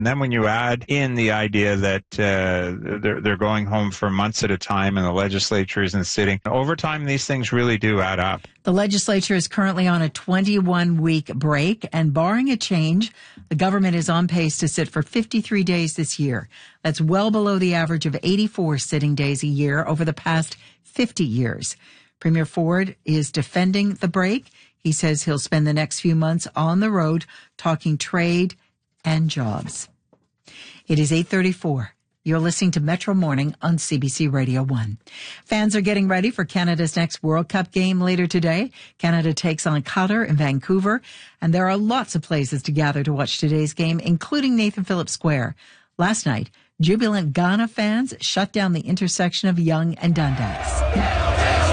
And then when you add in the idea that they're going home for months at a time and the legislature isn't sitting, over time these things really do add up. The legislature is currently on a 21-week break, and barring a change, the government is on pace to sit for 53 days this year. That's well below the average of 84 sitting days a year over the past 50 years. Premier Ford is defending the break. He says he'll spend the next few months on the road talking trade and jobs. It is 8:34. You're listening to Metro Morning on CBC Radio 1. Fans are getting ready for Canada's next World Cup game later today. Canada takes on Qatar in Vancouver, and there are lots of places to gather to watch today's game, including Nathan Phillips Square. Last night, jubilant Ghana fans shut down the intersection of Yonge and Dundas.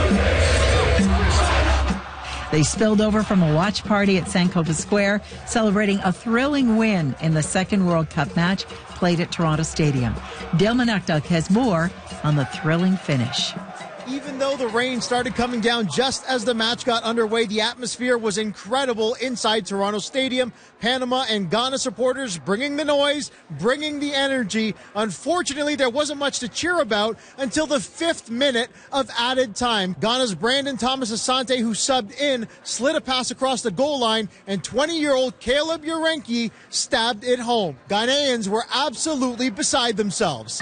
They spilled over from a watch party at Sankofa Square, celebrating a thrilling win in the second World Cup match played at Toronto Stadium. Dale Manukduk has more on the thrilling finish. Even though the rain started coming down just as the match got underway, the atmosphere was incredible inside Toronto Stadium. Panama and Ghana supporters bringing the noise, bringing the energy. Unfortunately, there wasn't much to cheer about until the 5th minute of added time. Ghana's Brandon Thomas Asante, who subbed in, slid a pass across the goal line, and 20-year-old Caleb Urenki stabbed it home. Ghanaians were absolutely beside themselves.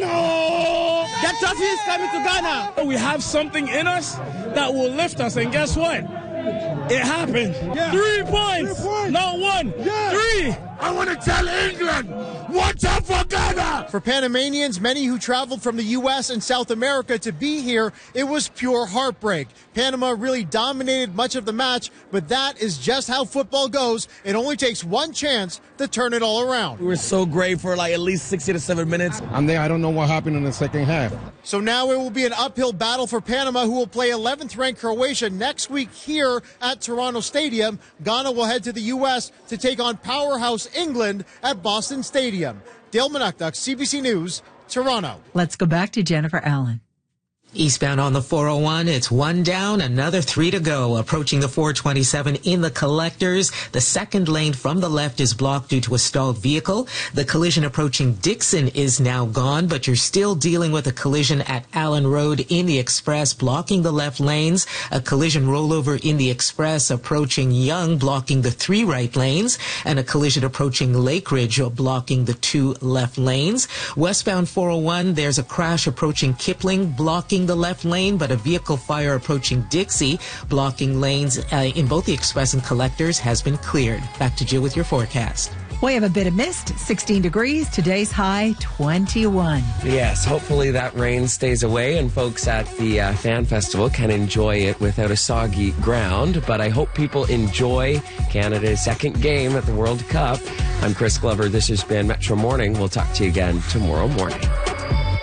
Ghana! That trophy is coming to Ghana! We have something in us that will lift us, and guess what? It happened. Yeah. 3 points. Not 1. Yeah. 3. I want to tell England, watch out for Ghana. For Panamanians, many who traveled from the U.S. and South America to be here, it was pure heartbreak. Panama really dominated much of the match, but that is just how football goes. It only takes one chance to turn it all around. We were so great for like at least 60 to 7 minutes. I'm there. I don't know what happened in the second half. So now it will be an uphill battle for Panama, who will play 11th-ranked Croatia next week here at Toronto Stadium. Ghana will head to the U.S. to take on powerhouse England at Boston Stadium. Dale Manukduk, CBC News, Toronto. Let's go back to Jennifer Allen. Eastbound on the 401, it's 1 down, another 3 to go. Approaching the 427 in the collectors. The second lane from the left is blocked due to a stalled vehicle. The collision approaching Dixon is now gone, but you're still dealing with a collision at Allen Road in the express, blocking the left lanes. A collision rollover in the express approaching Yonge, blocking the 3 right lanes. And a collision approaching Lake Ridge, blocking the 2 left lanes. Westbound 401, there's a crash approaching Kipling, blocking the left lane, but a vehicle fire approaching Dixie, blocking lanes in both the express and collectors, has been cleared. Back to Jill with your forecast. We have a bit of mist, 16 degrees. Today's high, 21. Yes, hopefully that rain stays away and folks at the Fan Festival can enjoy it without a soggy ground. But I hope people enjoy Canada's second game at the World Cup. I'm Chris Glover. This has been Metro Morning. We'll talk to you again tomorrow morning.